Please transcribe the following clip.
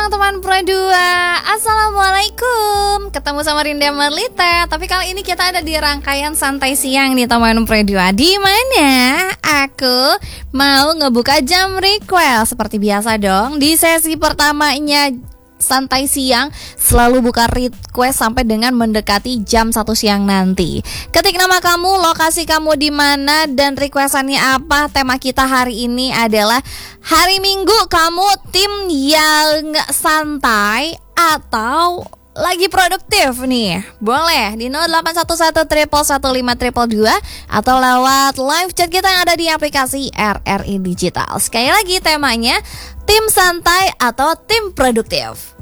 teman-teman Pro 2. Assalamualaikum. Ketemu sama Rinda Marlita. Tapi kali ini kita ada di rangkaian santai siang nih teman Pro 2, di mana aku mau ngebuka jam request. Seperti biasa dong, di sesi pertamanya santai siang selalu buka request sampai dengan mendekati jam 1 siang nanti. Ketik nama kamu, lokasi kamu di mana, dan requestannya apa. Tema kita hari ini adalah hari Minggu kamu tim yang santai atau lagi produktif nih. Boleh di 0811111522 atau lewat live chat kita yang ada di aplikasi RRI Digital. Sekali lagi temanya, tim santai atau tim produktif.